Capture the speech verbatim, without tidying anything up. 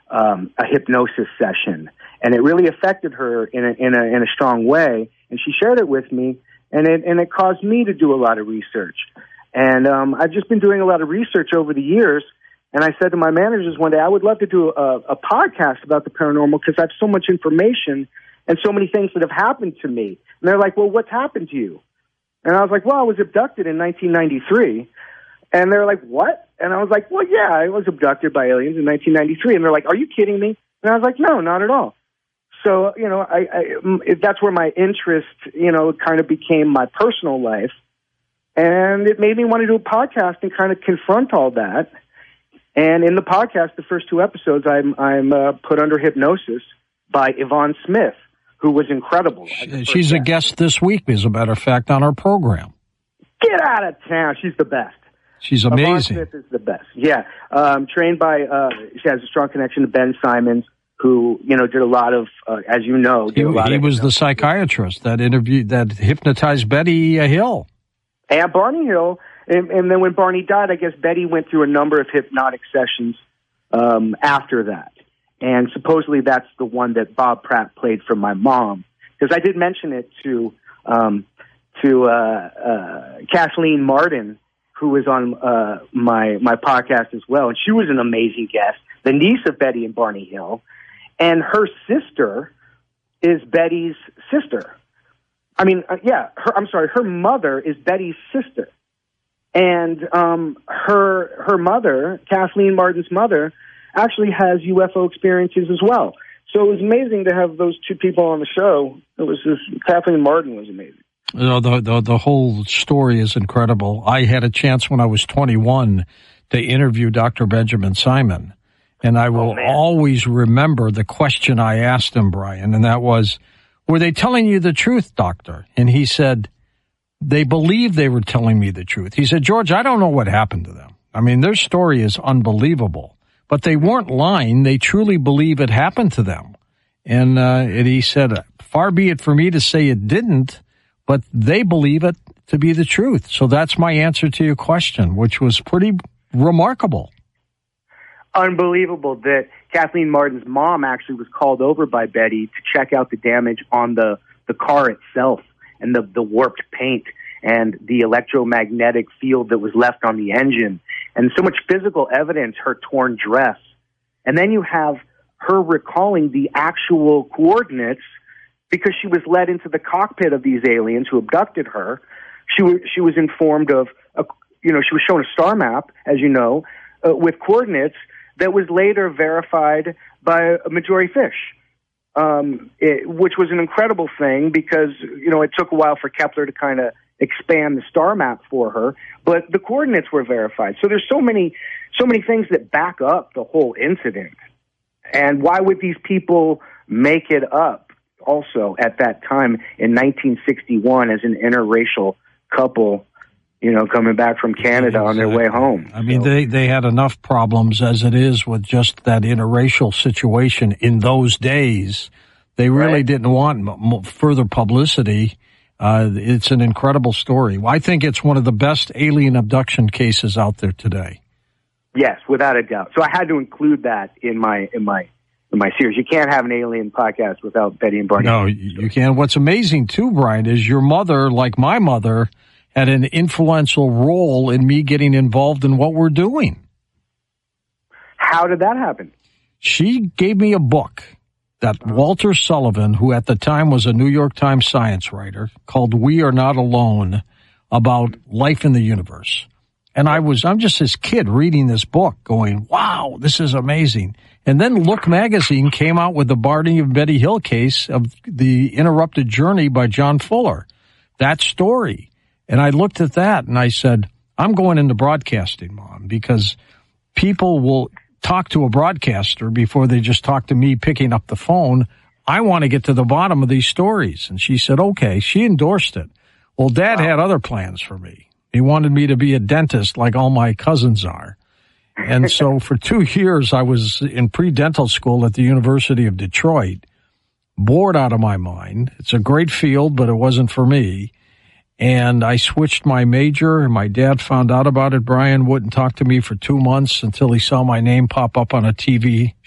um, a hypnosis session, and it really affected her in a, in a in a strong way. And she shared it with me, and it and it caused me to do a lot of research. And um, I've just been doing a lot of research over the years. And I said to my managers one day, I would love to do a, a podcast about the paranormal because I have so much information and so many things that have happened to me. And they're like, well, what's happened to you? And I was like, well, I was abducted in nineteen ninety-three. And they're like, what? And I was like, well, yeah, I was abducted by aliens in nineteen ninety-three. And they're like, are you kidding me? And I was like, no, not at all. So, you know, I, I, that's where my interest, you know, kind of became my personal life. And it made me want to do a podcast and kind of confront all that. And in the podcast, the first two episodes, I'm, I'm uh, put under hypnosis by Yvonne Smith, who was incredible. She's a guest this week, as a matter of fact, on our program. Get out of town. She's the best. She's amazing. Yvonne Smith is the best. Yeah. Um, trained by, uh, she has a strong connection to Ben Simons, who, you know, did a lot of, uh, as you know, did he, a lot he of, was you know, the psychiatrist that interviewed, that hypnotized Betty Hill. And Barney Hill. And, and then when Barney died, I guess Betty went through a number of hypnotic sessions um, after that. And supposedly that's the one that Bob Pratt played for my mom. Because I did mention it to um, to uh, uh, Kathleen Martin, who was on uh, my my podcast as well. And she was an amazing guest, the niece of Betty and Barney Hill. And her sister is Betty's sister. I mean, uh, yeah, her, I'm sorry, her mother is Betty's sister. And um, her her mother, Kathleen Martin's mother, actually has U F O experiences as well. So it was amazing to have those two people on the show. It was just, Kathleen Martin was amazing. You know, the, the the whole story is incredible. I had a chance when I was twenty-one to interview Doctor Benjamin Simon, and I will oh, always remember the question I asked him, Brian, and that was, were they telling you the truth, doctor? And he said, they believed they were telling me the truth. He said, George, I don't know what happened to them. I mean, their story is unbelievable, but they weren't lying. They truly believe it happened to them. And, uh, and he said, far be it for me to say it didn't, but they believe it to be the truth. So that's my answer to your question, which was pretty remarkable. Unbelievable that Kathleen Martin's mom actually was called over by Betty to check out the damage on the, the car itself and the, the warped paint and the electromagnetic field that was left on the engine and so much physical evidence, her torn dress. And then you have her recalling the actual coordinates because she was led into the cockpit of these aliens who abducted her. She was, she was informed of, a, you know, she was shown a star map, as you know, uh, with coordinates that was later verified by Majori Fish. Um, it, which was an incredible thing because, you know, it took a while for Kepler to kind of expand the star map for her, but the coordinates were verified. So there's so many, so many things that back up the whole incident. And why would these people make it up also at that time in nineteen sixty-one as an interracial couple, you know, coming back from Canada exactly. on their way home? I mean, so. they, they had enough problems as it is with just that interracial situation in those days. They really right. didn't want m- further publicity. Uh, it's an incredible story. I think it's one of the best alien abduction cases out there today. Yes, without a doubt. So I had to include that in my in my in my series. You can't have an alien podcast without Betty and Barney. No, you can't. What's amazing too, Brian, is your mother, like my mother, had an influential role in me getting involved in what we're doing. How did that happen? She gave me a book that Walter Sullivan, who at the time was a New York Times science writer, called We Are Not Alone, about life in the universe. And I was, I'm just this kid reading this book going, wow, this is amazing. And then Look magazine came out with the Barney and Betty Hill case of the interrupted journey by John Fuller. That story. And I looked at that and I said, I'm going into broadcasting, Mom, because people will talk to a broadcaster before they just talk to me picking up the phone. I want to get to the bottom of these stories. And she said, okay. She endorsed it. Well, Dad wow. had other plans for me. He wanted me to be a dentist like all my cousins are. And so for two years, I was in pre-dental school at the University of Detroit, bored out of my mind. It's a great field, but it wasn't for me. And I switched my major, and my dad found out about it. Brian wouldn't talk to me for two months until he saw my name pop up on a T V